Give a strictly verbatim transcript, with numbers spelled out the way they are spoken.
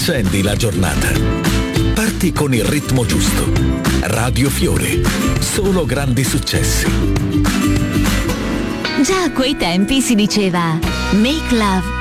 accendi la giornata. Parti con il ritmo giusto. Radio Fiore. Solo grandi successi. Già a quei tempi si diceva Make love